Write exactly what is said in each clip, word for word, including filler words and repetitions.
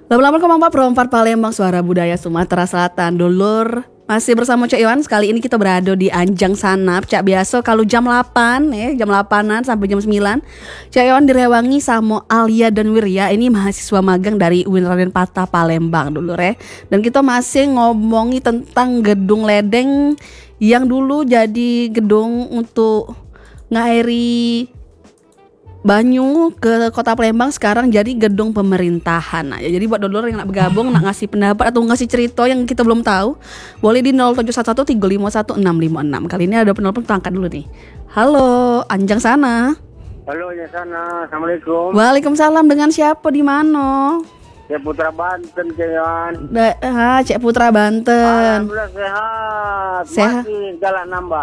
Lama-lama Komang Perempat Palembang, suara budaya Sumatera Selatan. Dulur, masih bersama Cak Iwan. Sekali ini kita berada di Anjang Sanap. Cak biasa kalau jam delapan ya, jam delapanan sampai jam sembilan Cak Iwan direwangi sama Alia dan Wirya. Ini mahasiswa magang dari U I N Raden Patah Palembang dulur ya. Dan kita masih ngomongi tentang gedung ledeng yang dulu jadi gedung untuk ngairi Banyu ke kota Palembang, sekarang jadi gedung pemerintahan. Nah, jadi buat dulur yang nak bergabung, nak ngasih pendapat atau ngasih cerita yang kita belum tahu, boleh di nol tujuh satu satu tiga lima satu enam lima enam. Kali ini ada penelpon, kita angkat dulu nih. Halo, Anjang sana. Halo, Anjang sana. Assalamualaikum. Waalaikumsalam. Dengan siapa, di mana? Cek Putra Banten, Cewan. Da, ha, Cek Putra Banten. Alhamdulillah sehat. Sehat. Masih galak nambah.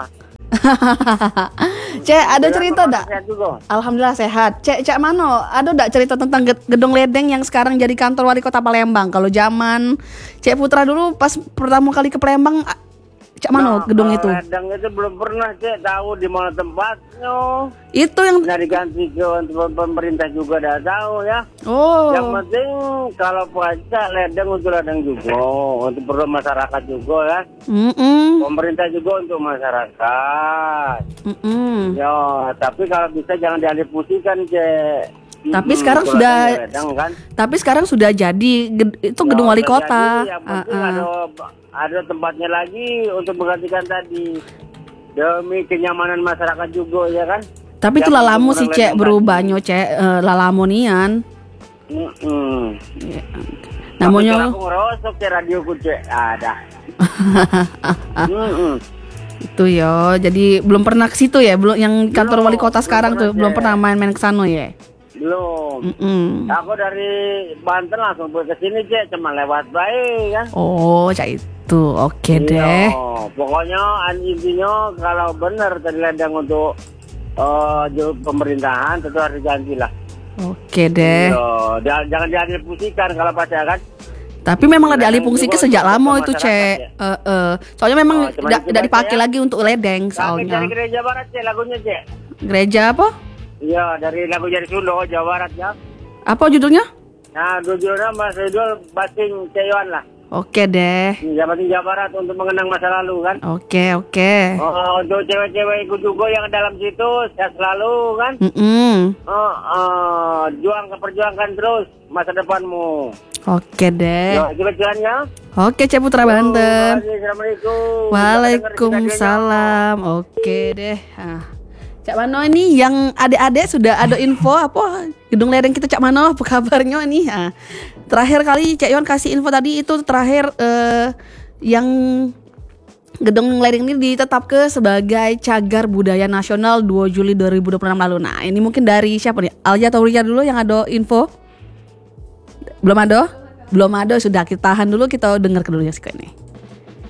Cek, ada cerita enggak? Alhamdulillah sehat. Cek, Cek Mano, ada enggak cerita tentang gedung ledeng yang sekarang jadi kantor wali kota Palembang? Kalau zaman Cek Putra dulu pas pertama kali ke Palembang, Cek Mano nah, gedung itu? Ledeng itu belum pernah Cek tahu di mana tempatnya. Itu yang nah, diganti ke untuk pemerintah juga dah tahu ya. Oh. Yang penting kalau puasa ledeng untuk ledeng juga, untuk perlu masyarakat juga ya. Mm-mm. Pemerintah juga untuk masyarakat. Mm-mm. Ya, tapi kalau bisa jangan dialih-fungsikan, Cek. Tapi Hmm, sekarang sudah ledeng, kan? Tapi sekarang sudah jadi ged, itu gedung ya, wali kota. Jadi, yang penting uh-uh. ada ada tempatnya lagi untuk menggantikan tadi demi kenyamanan masyarakat juga ya kan. Tapi itu lalamu sih Cek berubahnya Cek uh, lalamonian. Mm-hmm. Ya. Namanya aku ngerosok Cek radioku Cek ada. mm-hmm. Itu ya, jadi belum pernah ke situ ya, belum yang kantor belum, wali kota sekarang belum tuh pernah, belum pernah main-main ke sana ya. Belum. Mm-mm. Aku dari Banten langsung ke sini Cek, cuma lewat baik kan. Oh, Cek itu. Oke deh. Pokoknya intinya kalau benar tadi ledeng untuk uh, pemerintahan tentu harus diganti lah. Oke deh. Iyo, jangan dialih-fungsikan kalau pada kan. Tapi memang lah dialih-fungsikan sejak lama itu Cek. Ya? Uh, uh. Soalnya memang tidak oh, dipakai ya? Lagi untuk ledeng soalnya. Dari gereja barat Cek lagunya Cek. Gereja apa? Iya, dari lagu dari Sunda, Jawa Barat ya. Apa judulnya? Nah, judulnya Mas Ridul Basing Ceyon lah. Oke deh. Jawa Jawa Barat untuk mengenang masa lalu kan. Oke oke. Oh, untuk cewek-cewek ikut juga yang dalam situ, sehat selalu kan. Mm-mm. Oh, oh, juang perjuangkan terus masa depanmu. Oke deh. Yo, itu kecilannya. Oke, Cek Putra Banten. Oh, Assalamualaikum. Waalaikumsalam. Oke deh. Ah. Cak Mano ini yang adik-adik sudah ada info apa gedung ledeng kita Cak Mano apa kabarnya ini? Nah, terakhir kali Cak Iwan kasih info tadi itu terakhir eh, yang gedung ledeng ini ditetapkan sebagai cagar budaya nasional dua Juli dua ribu dua puluh enam lalu. Nah, ini mungkin dari siapa nih? Alia atau Ria dulu yang ada info? Belum ada? Belum ada, sudah kita tahan dulu, kita dengar dulu ya sih ini.